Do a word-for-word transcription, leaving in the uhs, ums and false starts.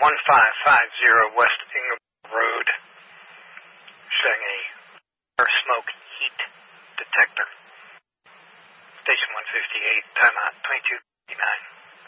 one five five zero West Ingerville Road, showing a air smoke heat detector. Station one fifty-eight, timeout twenty-two fifty-nine.